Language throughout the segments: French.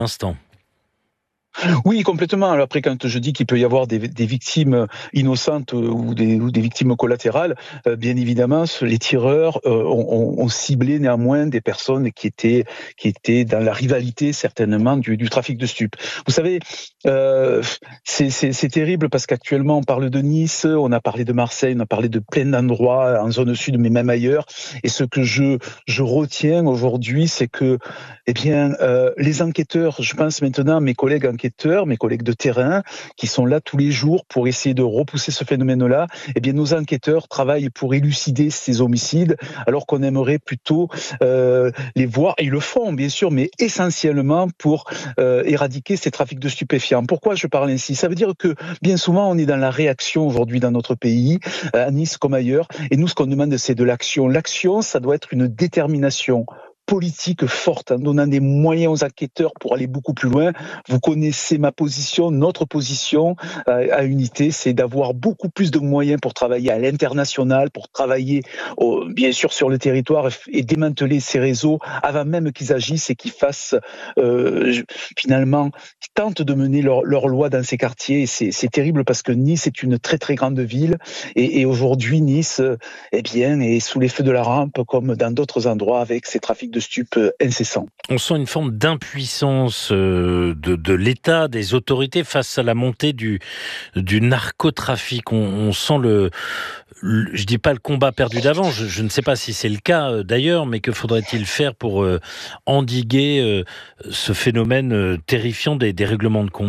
Instant. Oui, complètement. Alors après, quand je dis qu'il peut y avoir des victimes innocentes ou des victimes collatérales, bien évidemment, les tireurs ont ciblé néanmoins des personnes qui étaient dans la rivalité certainement du trafic de stupes. Vous savez, c'est terrible parce qu'actuellement on parle de Nice, on a parlé de Marseille, on a parlé de plein d'endroits en zone sud, mais même ailleurs. Et ce que je retiens aujourd'hui, c'est que, les enquêteurs, je pense maintenant à mes collègues enquêteurs, mes collègues de terrain, qui sont là tous les jours pour essayer de repousser ce phénomène-là, nos enquêteurs travaillent pour élucider ces homicides, alors qu'on aimerait plutôt les voir, et ils le font bien sûr, mais essentiellement pour éradiquer ces trafics de stupéfiants. Pourquoi je parle ainsi ? Ça veut dire que bien souvent on est dans la réaction aujourd'hui dans notre pays, à Nice comme ailleurs, et nous ce qu'on demande c'est de l'action. L'action, ça doit être une détermination politique forte, en donnant des moyens aux enquêteurs pour aller beaucoup plus loin. Vous connaissez ma position, notre position à Unité, c'est d'avoir beaucoup plus de moyens pour travailler à l'international, pour travailler bien sûr sur le territoire et démanteler ces réseaux avant même qu'ils agissent et qu'ils fassent finalement, qu'ils tentent de mener leur loi dans ces quartiers. Et c'est terrible parce que Nice est une très très grande ville et aujourd'hui Nice est sous les feux de la rampe comme dans d'autres endroits avec ces trafics de stupes incessants. On sent une forme d'impuissance de l'État, des autorités face à la montée du narcotrafic. On sent je dis pas le combat perdu d'avance, je ne sais pas si c'est le cas d'ailleurs, mais que faudrait-il faire pour endiguer ce phénomène terrifiant des règlements de compte ?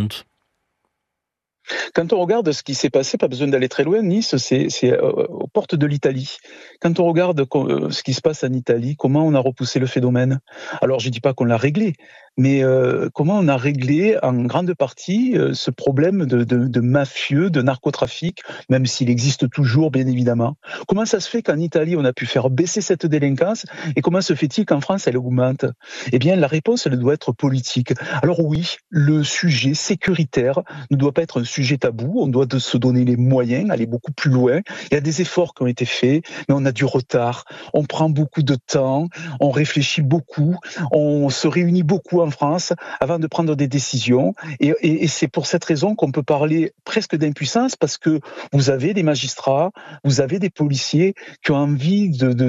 Quand on regarde ce qui s'est passé, pas besoin d'aller très loin, Nice, c'est aux portes de l'Italie. Quand on regarde ce qui se passe en Italie, comment on a repoussé le phénomène. Alors je dis pas qu'on l'a réglé, mais comment on a réglé en grande partie ce problème de mafieux, de narcotrafic, même s'il existe toujours bien évidemment. Comment ça se fait qu'en Italie on a pu faire baisser cette délinquance et comment se fait-il qu'en France elle augmente ? Eh bien la réponse elle doit être politique. Alors oui, le sujet sécuritaire ne doit pas être un sujet tabou, on doit se donner les moyens, aller beaucoup plus loin. Il y a des efforts qui ont été faits, mais on a du retard, on prend beaucoup de temps, on réfléchit beaucoup, on se réunit beaucoup en France avant de prendre des décisions. Et c'est pour cette raison qu'on peut parler presque d'impuissance, parce que vous avez des magistrats, vous avez des policiers qui ont envie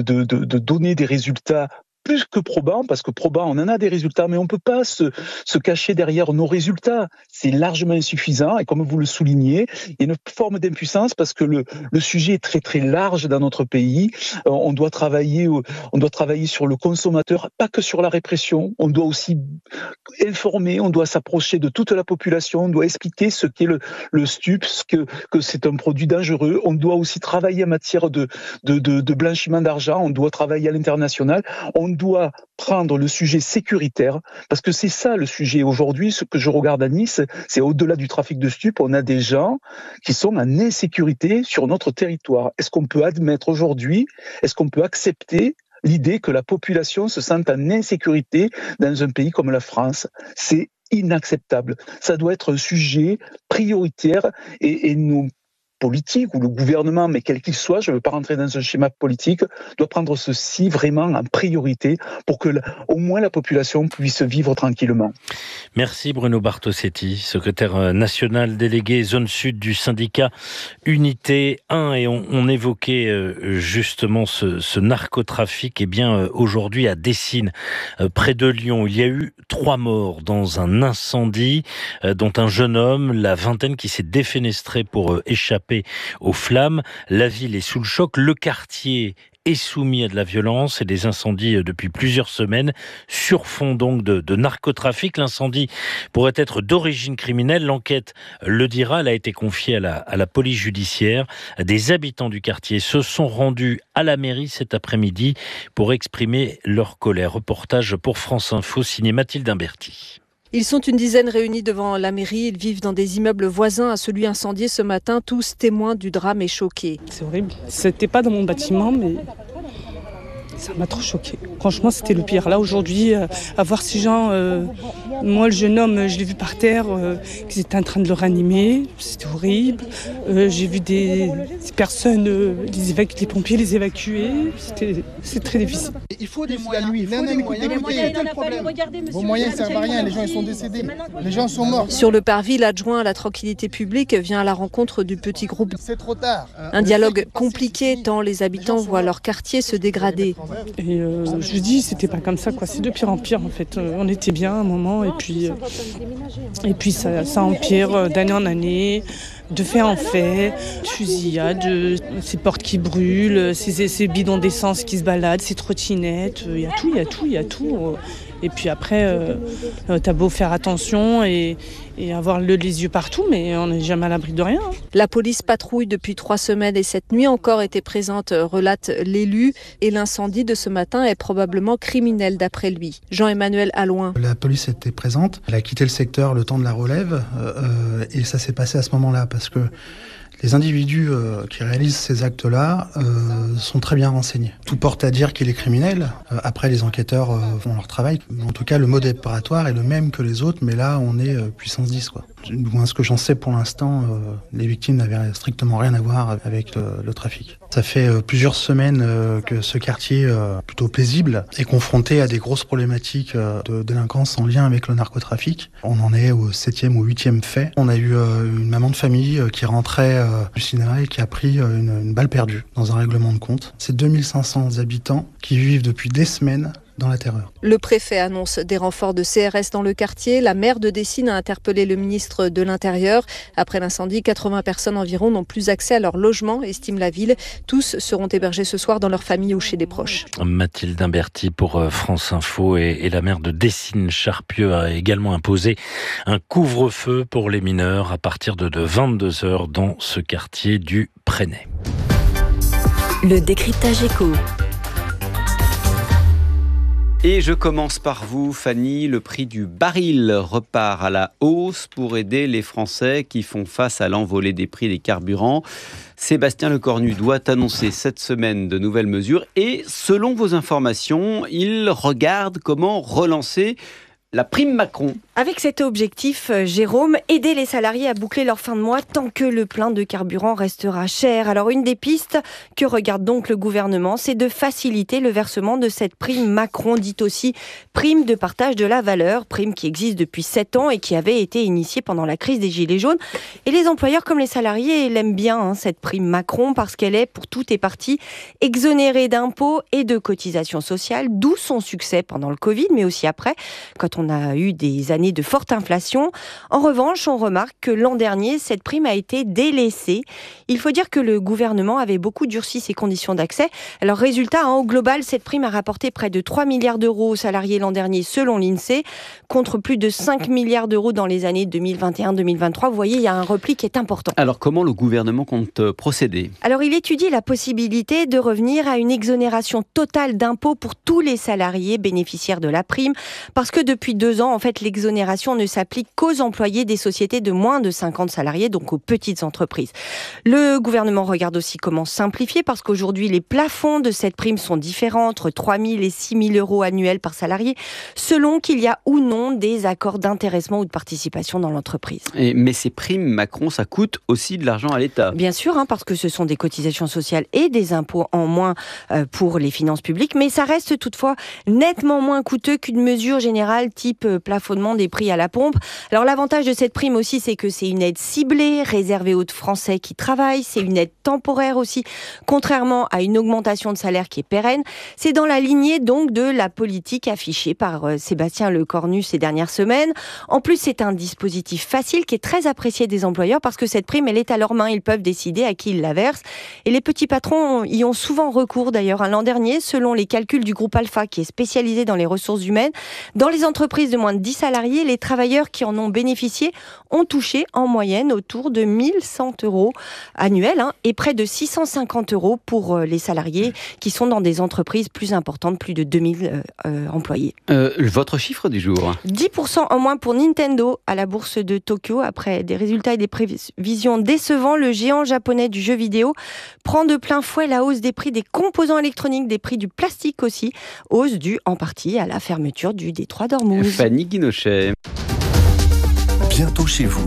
de donner des résultats plus que probants, parce que probants, on en a des résultats, mais on ne peut pas se cacher derrière nos résultats. C'est largement insuffisant, et comme vous le soulignez, il y a une forme d'impuissance parce que le sujet est très très large dans notre pays. On doit travailler sur le consommateur, pas que sur la répression. On doit aussi informer, on doit s'approcher de toute la population, on doit expliquer ce qu'est le stup, que c'est un produit dangereux. On doit aussi travailler en matière de blanchiment d'argent, on doit travailler à l'international, on doit prendre le sujet sécuritaire, parce que c'est ça le sujet aujourd'hui. Ce que je regarde à Nice, c'est au-delà du trafic de stupes, on a des gens qui sont en insécurité sur notre territoire. Est-ce qu'on peut admettre aujourd'hui, est-ce qu'on peut accepter l'idée que la population se sente en insécurité dans un pays comme la France ? C'est inacceptable. Ça doit être un sujet prioritaire et nos politiques ou le gouvernement, mais quel qu'il soit, je ne veux pas rentrer dans un schéma politique, doit prendre ceci vraiment en priorité pour que au moins la population puisse vivre tranquillement. Merci Bruno Bartosetti, secrétaire national délégué zone sud du syndicat Unité 1, et on évoquait justement ce narcotrafic. Et bien aujourd'hui à Dessines, près de Lyon, il y a eu 3 morts dans un incendie, dont un jeune homme, la vingtaine, qui s'est défenestré pour échapper aux flammes. La ville est sous le choc, le quartier est soumis à de la violence et des incendies depuis plusieurs semaines, sur fond donc de narcotrafic. L'incendie pourrait être d'origine criminelle. L'enquête le dira. Elle a été confiée à la police judiciaire. Des habitants du quartier se sont rendus à la mairie cet après-midi pour exprimer leur colère. Reportage pour France Info, signé Mathilde Imberti. Ils sont une dizaine réunis devant la mairie. Ils vivent dans des immeubles voisins à celui incendié ce matin, tous témoins du drame et choqués. C'est horrible. C'était pas dans mon bâtiment, mais Ça m'a trop choquée. Franchement, c'était le pire. Là, aujourd'hui, à voir ces gens, moi, le jeune homme, je l'ai vu par terre, qu'ils étaient en train de le réanimer. C'était horrible. J'ai vu des personnes, les pompiers les évacuer. C'est très difficile. Il faut des moyens. Vos moyens ne servent à rien. Les gens ils sont décédés. Les gens sont morts. Sur le parvis, l'adjoint à la tranquillité publique vient à la rencontre du petit groupe. C'est trop tard. Un dialogue compliqué tant les habitants voient leur quartier se dégrader. Et je vous dis, c'était pas comme ça, quoi. C'est de pire en pire, en fait. On était bien à un moment, et puis ça empire d'année en année, de fait en fait, fusillades, ces portes qui brûlent, ces bidons d'essence qui se baladent, ces trottinettes, il y a tout. Et puis après, t'as beau faire attention et avoir les yeux partout, mais on n'est jamais à l'abri de rien. La police patrouille depuis 3 semaines et cette nuit encore était présente, relate l'élu. Et l'incendie de ce matin est probablement criminel d'après lui. Jean-Emmanuel Allouin. La police était présente, elle a quitté le secteur le temps de la relève et ça s'est passé à ce moment-là parce que les individus qui réalisent ces actes-là sont très bien renseignés. Tout porte à dire qu'il est criminel. Après, les enquêteurs font leur travail. En tout cas, le mode opératoire est le même que les autres, mais là, on est puissance 10, quoi. Moi, ce que j'en sais pour l'instant, les victimes n'avaient strictement rien à voir avec le trafic. Ça fait plusieurs semaines que ce quartier, plutôt paisible, est confronté à des grosses problématiques de délinquance en lien avec le narcotrafic. On en est au 7e ou 8e fait. On a eu une maman de famille qui rentrait du cinéma et qui a pris une balle perdue dans un règlement de compte. C'est 2500 habitants qui vivent depuis des semaines dans la terreur. Le préfet annonce des renforts de CRS dans le quartier. La maire de Dessines a interpellé le ministre de l'Intérieur. Après l'incendie, 80 personnes environ n'ont plus accès à leur logement, estime la ville. Tous seront hébergés ce soir dans leur famille ou chez des proches. Mathilde Imberti pour France Info et la maire de Dessines-Charpieu a également imposé un couvre-feu pour les mineurs à partir de 22h dans ce quartier du Prénay. Le décryptage éco. Et je commence par vous, Fanny. Le prix du baril repart à la hausse pour aider les Français qui font face à l'envolée des prix des carburants. Sébastien Lecornu doit annoncer cette semaine de nouvelles mesures et, selon vos informations, il regarde comment relancer la prime Macron. Avec cet objectif, Jérôme, aider les salariés à boucler leur fin de mois tant que le plein de carburant restera cher. Alors une des pistes que regarde donc le gouvernement, c'est de faciliter le versement de cette prime Macron, dite aussi prime de partage de la valeur, prime qui existe depuis 7 ans et qui avait été initiée pendant la crise des Gilets jaunes. Et les employeurs comme les salariés l'aiment bien, cette prime Macron, parce qu'elle est pour toutes et parties exonérée d'impôts et de cotisations sociales, d'où son succès pendant le Covid, mais aussi après, quand on a eu des années de forte inflation. En revanche, on remarque que l'an dernier, cette prime a été délaissée. Il faut dire que le gouvernement avait beaucoup durci ses conditions d'accès. Alors résultat, au global, cette prime a rapporté près de 3 milliards d'euros aux salariés l'an dernier selon l'INSEE, contre plus de 5 milliards d'euros dans les années 2021-2023. Vous voyez, il y a un repli qui est important. Alors comment le gouvernement compte procéder ? Alors il étudie la possibilité de revenir à une exonération totale d'impôts pour tous les salariés bénéficiaires de la prime, parce que depuis 2 ans, en fait, l'exonération ne s'applique qu'aux employés des sociétés de moins de 50 salariés, donc aux petites entreprises. Le gouvernement regarde aussi comment simplifier, parce qu'aujourd'hui, les plafonds de cette prime sont différents, entre 3 000 et 6 000 euros annuels par salarié, selon qu'il y a ou non des accords d'intéressement ou de participation dans l'entreprise. Mais ces primes Macron, ça coûte aussi de l'argent à l'État. Bien sûr, parce que ce sont des cotisations sociales et des impôts en moins pour les finances publiques, mais ça reste toutefois nettement moins coûteux qu'une mesure générale type plafonnement des prix à la pompe. Alors l'avantage de cette prime aussi, c'est que c'est une aide ciblée, réservée aux Français qui travaillent, c'est une aide temporaire aussi, contrairement à une augmentation de salaire qui est pérenne. C'est dans la lignée donc de la politique affichée par Sébastien Lecornu ces dernières semaines. En plus, c'est un dispositif facile qui est très apprécié des employeurs parce que cette prime, elle est à leurs mains. Ils peuvent décider à qui ils la versent. Et les petits patrons y ont souvent recours d'ailleurs. L'an dernier, selon les calculs du groupe Alpha, qui est spécialisé dans les ressources humaines, dans les entreprises entreprises de moins de 10 salariés, les travailleurs qui en ont bénéficié ont touché en moyenne autour de 1100 € annuels et près de 650 € pour les salariés qui sont dans des entreprises plus importantes, plus de 2000 employés. Votre chiffre du jour ? 10% en moins pour Nintendo à la bourse de Tokyo. Après des résultats et des prévisions décevants, le géant japonais du jeu vidéo prend de plein fouet la hausse des prix des composants électroniques, des prix du plastique aussi, hausse due en partie à la fermeture du détroit d'Ormuz. Fanny Guinochet. Bientôt chez vous.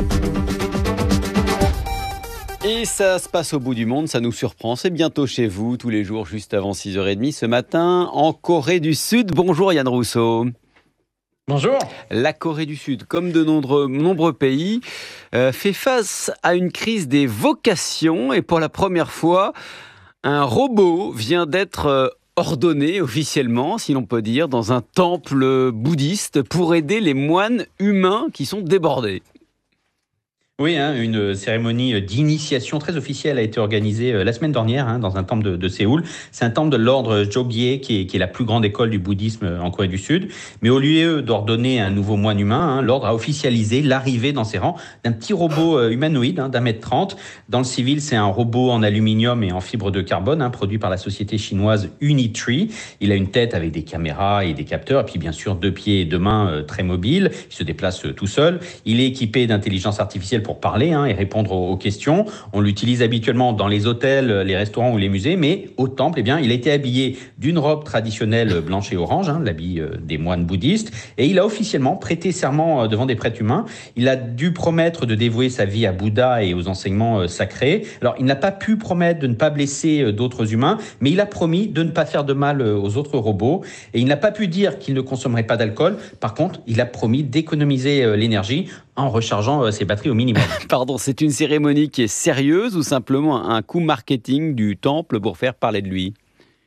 Et ça se passe au bout du monde, ça nous surprend. C'est bientôt chez vous, tous les jours, juste avant 6h30 ce matin, en Corée du Sud. Bonjour Yann Rousseau. Bonjour. La Corée du Sud, comme de nombreux pays, fait face à une crise des vocations. Et pour la première fois, un robot vient d'être ordonné officiellement, si l'on peut dire, dans un temple bouddhiste pour aider les moines humains qui sont débordés. Oui, une cérémonie d'initiation très officielle a été organisée la semaine dernière dans un temple de Séoul. C'est un temple de l'ordre Jogye qui est la plus grande école du bouddhisme en Corée du Sud. Mais au lieu d'ordonner un nouveau moine humain, l'ordre a officialisé l'arrivée dans ses rangs d'un petit robot humanoïde d'1m30. Dans le civil, c'est un robot en aluminium et en fibre de carbone produit par la société chinoise Unitree. Il a une tête avec des caméras et des capteurs, et puis bien sûr 2 pieds et 2 mains très mobiles. Il se déplace tout seul. Il est équipé d'intelligence artificielle pour parler et répondre aux questions. On l'utilise habituellement dans les hôtels, les restaurants ou les musées, mais au temple, il a été habillé d'une robe traditionnelle blanche et orange, l'habit des moines bouddhistes, et il a officiellement prêté serment devant des prêtres humains. Il a dû promettre de dévouer sa vie à Bouddha et aux enseignements sacrés. Alors, il n'a pas pu promettre de ne pas blesser d'autres humains, mais il a promis de ne pas faire de mal aux autres robots, et il n'a pas pu dire qu'il ne consommerait pas d'alcool. Par contre, il a promis d'économiser l'énergie en rechargeant ses batteries au minimum. Pardon, c'est une cérémonie qui est sérieuse ou simplement un coup marketing du temple pour faire parler de lui ?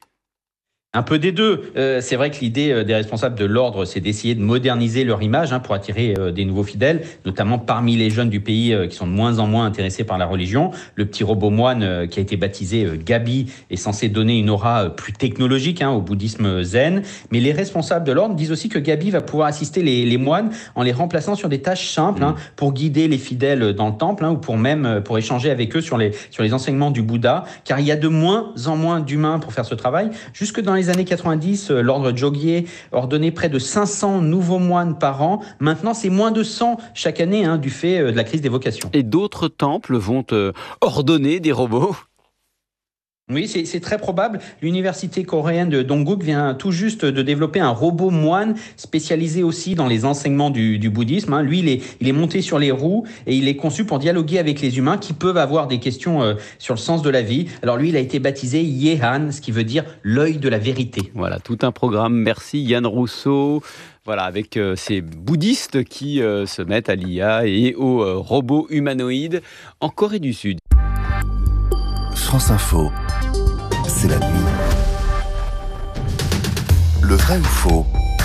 Un peu des deux. C'est vrai que l'idée des responsables de l'ordre, c'est d'essayer de moderniser leur image pour attirer des nouveaux fidèles, notamment parmi les jeunes du pays qui sont de moins en moins intéressés par la religion. Le petit robot moine qui a été baptisé Gabi est censé donner une aura plus technologique au bouddhisme zen. Mais les responsables de l'ordre disent aussi que Gabi va pouvoir assister les moines en les remplaçant sur des tâches simples pour guider les fidèles dans le temple ou pour échanger avec eux sur les enseignements du Bouddha. Car il y a de moins en moins d'humains pour faire ce travail. Jusque dans les années 90, l'ordre Jogye ordonnait près de 500 nouveaux moines par an. Maintenant, c'est moins de 100 chaque année du fait de la crise des vocations. Et d'autres temples vont ordonner des robots ? Oui, c'est très probable. L'université coréenne de Dongguk vient tout juste de développer un robot moine spécialisé aussi dans les enseignements du bouddhisme. Lui, il est monté sur les roues et il est conçu pour dialoguer avec les humains qui peuvent avoir des questions sur le sens de la vie. Alors lui, il a été baptisé Yehan, ce qui veut dire l'œil de la vérité. Voilà, tout un programme. Merci Yann Rousseau. Voilà, avec ces bouddhistes qui se mettent à l'IA et aux robots humanoïdes en Corée du Sud. France Info, c'est la nuit. Le vrai ou faux ?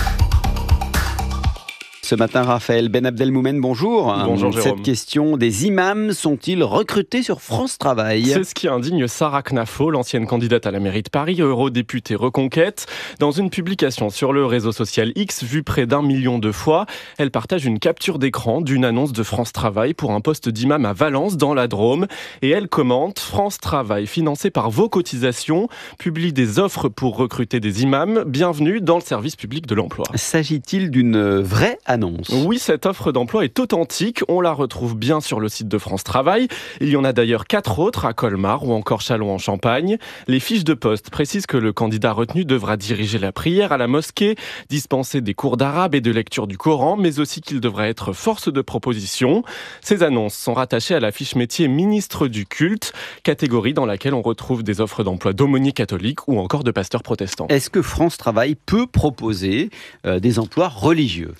Ce matin, Raphaël Ben Abdelmoumen, bonjour. Bonjour Jérôme. Cette question, des imams sont-ils recrutés sur France Travail ? C'est ce qui indigne Sarah Knafo, l'ancienne candidate à la mairie de Paris, eurodéputée Reconquête. Dans une publication sur le réseau social X, vue près d'1 million de fois, elle partage une capture d'écran d'une annonce de France Travail pour un poste d'imam à Valence, dans la Drôme. Et elle commente « France Travail, financé par vos cotisations, publie des offres pour recruter des imams. Bienvenue dans le service public de l'emploi. » S'agit-il d'une vraie annonce ? Oui, cette offre d'emploi est authentique. On la retrouve bien sur le site de France Travail. Il y en a d'ailleurs 4 autres à Colmar ou encore Châlons-en-Champagne. Les fiches de poste précisent que le candidat retenu devra diriger la prière à la mosquée, dispenser des cours d'arabe et de lecture du Coran, mais aussi qu'il devra être force de proposition. Ces annonces sont rattachées à la fiche métier ministre du culte, catégorie dans laquelle on retrouve des offres d'emploi d'aumôniers catholiques ou encore de pasteurs protestants. Est-ce que France Travail peut proposer des emplois religieux ? C'est possible.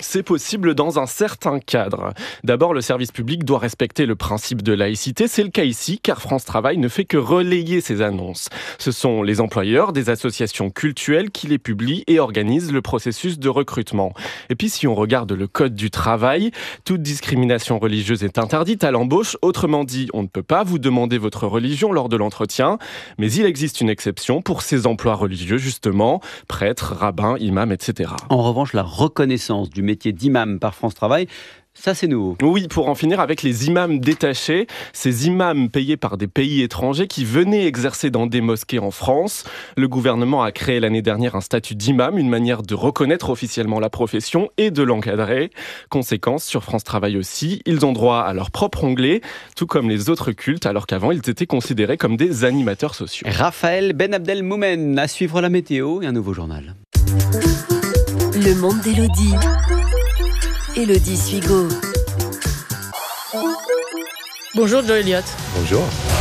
possible dans un certain cadre. D'abord, le service public doit respecter le principe de laïcité. C'est le cas ici, car France Travail ne fait que relayer ces annonces. Ce sont les employeurs des associations cultuelles qui les publient et organisent le processus de recrutement. Et puis, si on regarde le code du travail, toute discrimination religieuse est interdite à l'embauche. Autrement dit, on ne peut pas vous demander votre religion lors de l'entretien, mais il existe une exception pour ces emplois religieux, justement, prêtres, rabbins, imams, etc. En revanche, la reconnaissance du métier d'imam par France Travail, ça, c'est nouveau. Oui, pour en finir avec les imams détachés, ces imams payés par des pays étrangers qui venaient exercer dans des mosquées en France. Le gouvernement a créé l'année dernière un statut d'imam, une manière de reconnaître officiellement la profession et de l'encadrer. Conséquence, sur France Travail aussi, ils ont droit à leur propre onglet, tout comme les autres cultes, alors qu'avant, ils étaient considérés comme des animateurs sociaux. Raphaël Ben Abdelmoumen, à suivre la météo et un nouveau journal. Le monde d'Élodie. Élodie Suigo. Bonjour Joe Elliott. Bonjour.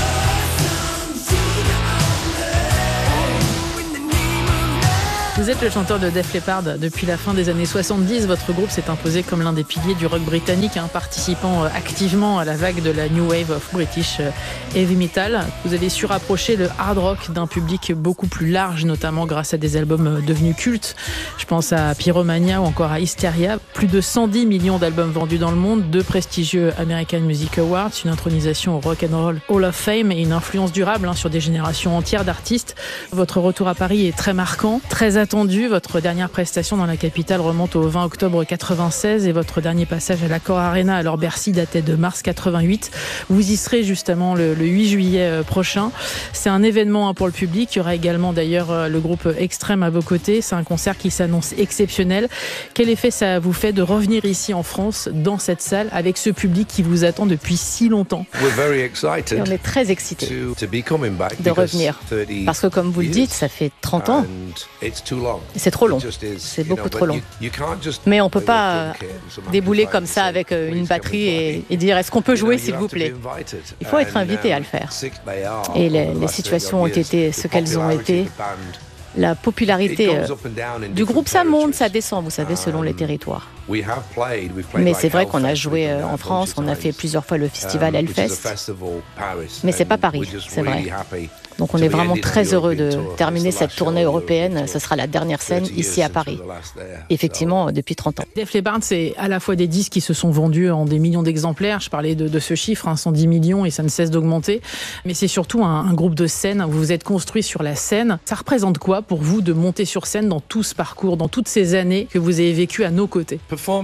Vous êtes le chanteur de Def Leppard. Depuis la fin des années 70, votre groupe s'est imposé comme l'un des piliers du rock britannique, participant activement à la vague de la New Wave of British Heavy Metal. Vous avez su rapprocher le hard rock d'un public beaucoup plus large, notamment grâce à des albums devenus cultes. Je pense à Pyromania ou encore à Hysteria. Plus de 110 millions d'albums vendus dans le monde, 2 prestigieux American Music Awards, une intronisation au Rock and Roll Hall of Fame et une influence durable sur des générations entières d'artistes. Votre retour à Paris est très marquant, très attendu. Votre dernière prestation dans la capitale remonte au 20 octobre 96 et votre dernier passage à l'Accor Arena, alors Bercy, datait de mars 88. Vous y serez justement le 8 juillet prochain. C'est un événement pour le public. Il y aura également d'ailleurs le groupe Extrême à vos côtés. C'est un concert qui s'annonce exceptionnel. Quel effet ça vous fait de revenir ici en France, dans cette salle, avec ce public qui vous attend depuis si longtemps? Et on est très excités de revenir. Parce que comme vous le dites, ça fait 30 ans. C'est trop long, c'est beaucoup trop long. Mais on ne peut pas débouler comme ça avec une batterie et dire « est-ce qu'on peut jouer s'il vous plaît ?» Il faut être invité à le faire. Et les situations ont été ce qu'elles ont été. La popularité du groupe, ça monte, ça descend, vous savez, selon les territoires. Mais c'est vrai qu'on a joué en France, on a fait plusieurs fois le festival Hellfest. Mais c'est pas Paris, c'est vrai. Donc on est vraiment très heureux de terminer cette tournée européenne. Ce sera la dernière scène ici à Paris. Effectivement, depuis 30 ans. Def Leppard, c'est à la fois des disques qui se sont vendus en des millions d'exemplaires. Je parlais de ce chiffre, 110 millions, et ça ne cesse d'augmenter. Mais c'est surtout un groupe de scène. Vous vous êtes construit sur la scène. Ça représente quoi pour vous de monter sur scène dans tout ce parcours, dans toutes ces années que vous avez vécues à nos côtés?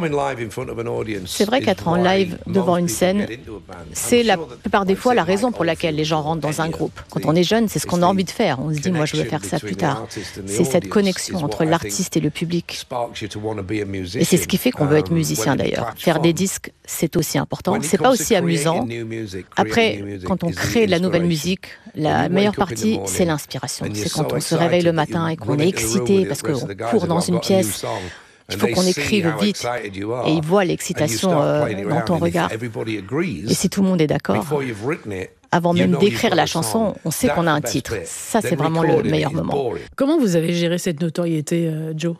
C'est vrai qu'être en live devant une scène, c'est la plupart des fois la raison pour laquelle les gens rentrent dans un groupe. Quand on est jeune, c'est ce qu'on a envie de faire. On se dit, moi, je veux faire ça plus tard. C'est cette connexion entre l'artiste et le public. Et c'est ce qui fait qu'on veut être musicien, d'ailleurs. Faire des disques, c'est aussi important. C'est pas aussi amusant. Après, quand on crée de la nouvelle musique, la meilleure partie, c'est l'inspiration. C'est quand on se réveille le matin et qu'on est excité parce qu'on court dans une pièce. Il faut qu'on écrive vite. Et ils voient l'excitation dans ton regard. Et si tout le monde est d'accord, avant même d'écrire la chanson, on sait qu'on a un titre. Ça, c'est vraiment le meilleur moment. Comment vous avez géré cette notoriété, Joe?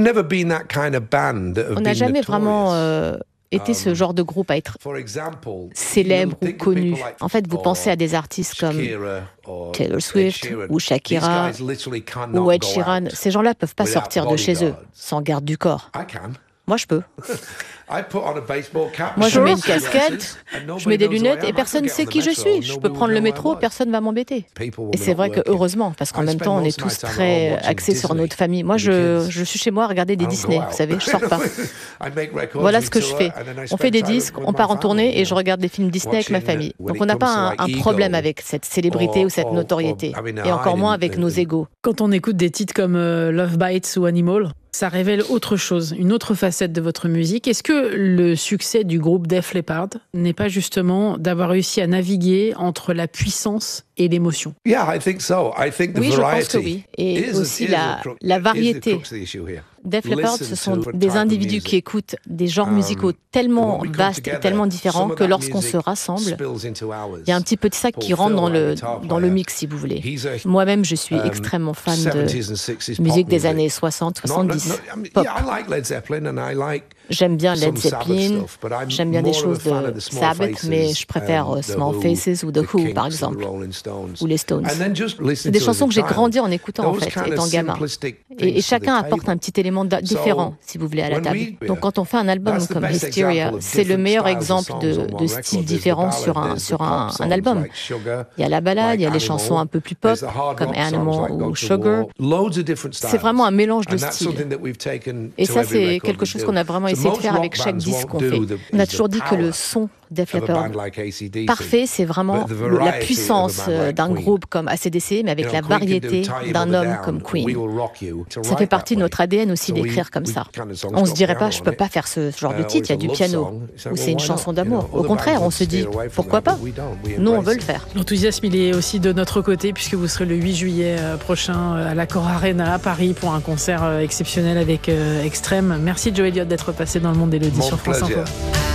On n'a jamais vraiment été ce genre de groupe à être célèbre ou connu. En fait, vous pensez à des artistes comme Taylor Swift ou Shakira ou Ed Sheeran. Ces gens-là ne peuvent pas sortir de chez eux sans garde du corps. Moi, je peux. Moi, je mets une casquette, je mets des lunettes et personne ne sait qui je suis. Je peux prendre le métro, personne ne va m'embêter. Et c'est vrai que heureusement, parce qu'en même temps, on est tous très axés sur notre famille. Moi, je suis chez moi à regarder des Disney, vous savez, je sors pas. Voilà ce que je fais. On fait des disques, on part en tournée et je regarde des films Disney avec ma famille. Donc on n'a pas un problème avec cette célébrité ou cette notoriété. Et encore moins avec nos égos. Quand on écoute des titres comme Love Bites ou Animal, ça révèle autre chose, une autre facette de votre musique. Est-ce que le succès du groupe Def Leppard n'est pas justement d'avoir réussi à naviguer entre la puissance et l'émotion? Oui, je pense que oui. Et aussi la variété. Def Leppard, ce sont des individus qui écoutent des genres musicaux tellement vastes et tellement différents que lorsqu'on se rassemble, il y a un petit peu de ça qui rentre dans le mix, si vous voulez. Moi-même, je suis extrêmement fan de musique des années 60, 70, pop. J'aime bien Led Zeppelin, j'aime bien des choses de Sabbath, mais je préfère Small Faces ou The Who, par exemple, ou les Stones. C'est des chansons que j'ai grandi en écoutant, en fait, étant gamin. Et chacun apporte un petit élément différent, si vous voulez, à la table. Donc quand on fait un album comme Hysteria, c'est le meilleur exemple de style différent sur un album. Il y a la ballade, il y a les chansons un peu plus pop, comme Animal ou Sugar. C'est vraiment un mélange de styles. Et ça, c'est quelque chose qu'on a vraiment essayé de faire avec chaque disque qu'on fait. On a toujours dit que le son Def Leppard parfait, c'est vraiment la puissance d'un groupe comme AC/DC, mais avec la variété d'un homme comme Queen. Ça fait partie de notre ADN aussi d'écrire comme ça. On se dirait pas, je peux pas faire ce genre de titre, il y a du piano, ou c'est une chanson d'amour. Au contraire, on se dit, pourquoi pas? Nous, on veut le faire. L'enthousiasme, il est aussi de notre côté, puisque vous serez le 8 juillet prochain à l'Accor Arena à Paris pour un concert exceptionnel avec Extrême. Merci Joe Elliott d'être passé dans le monde d'Élodie sur France Info.